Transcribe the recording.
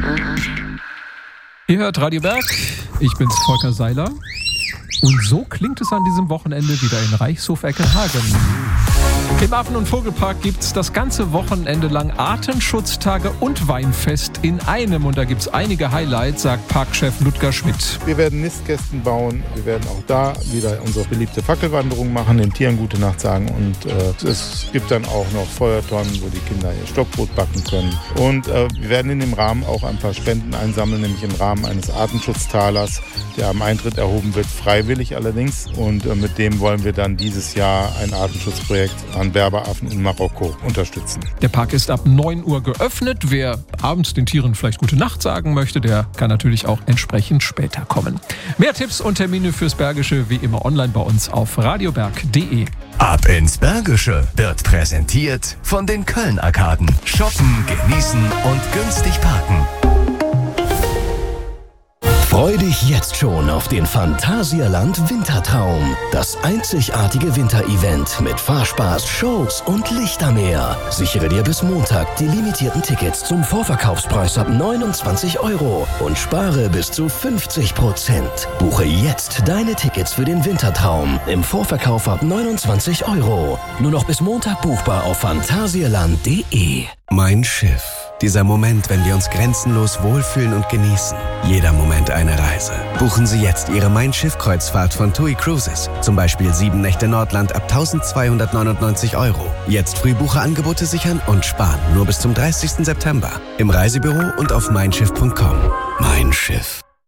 Ihr hört Radio Berg, ich bin's Volker Seiler. Und so klingt es an diesem Wochenende wieder in Reichshof-Eckenhagen. Im Affen- und Vogelpark gibt's das ganze Wochenende lang Artenschutztage und Weinfest in einem. Und da gibt's einige Highlights, sagt Parkchef Ludger Schmidt. Wir werden Nistkästen bauen. Wir werden auch da wieder unsere beliebte Fackelwanderung machen, den Tieren gute Nacht sagen. Und es gibt dann auch noch Feuertonnen, wo die Kinder ihr Stockbrot backen können. Und wir werden in dem Rahmen auch ein paar Spenden einsammeln, nämlich im Rahmen eines Artenschutztalers, der am Eintritt erhoben wird, freiwillig allerdings. Und mit dem wollen wir dann dieses Jahr ein Artenschutzprojekt an Berberaffen in Marokko unterstützen. Der Park ist ab 9 Uhr geöffnet. Wer abends den Tieren vielleicht gute Nacht sagen möchte, der kann natürlich auch entsprechend später kommen. Mehr Tipps und Termine fürs Bergische wie immer online bei uns auf radioberg.de. Ab ins Bergische wird präsentiert von den Köln-Arkaden. Shoppen, genießen und günstig parken. Freu dich jetzt schon auf den Phantasialand Wintertraum. Das einzigartige Winterevent mit Fahrspaß, Shows und Lichtermeer. Sichere dir bis Montag die limitierten Tickets zum Vorverkaufspreis ab 29 € und spare bis zu 50%. Buche jetzt deine Tickets für den Wintertraum im Vorverkauf ab 29 €. Nur noch bis Montag buchbar auf phantasialand.de. Mein Schiff. Dieser Moment, wenn wir uns grenzenlos wohlfühlen und genießen. Jeder Moment eine Reise. Buchen Sie jetzt Ihre Mein Schiff-Kreuzfahrt von TUI Cruises. Zum Beispiel 7 Nächte Nordland ab 1.299 €. Jetzt Frühbucherangebote sichern und sparen. Nur bis zum 30. September. Im Reisebüro und auf meinschiff.com. Mein Schiff.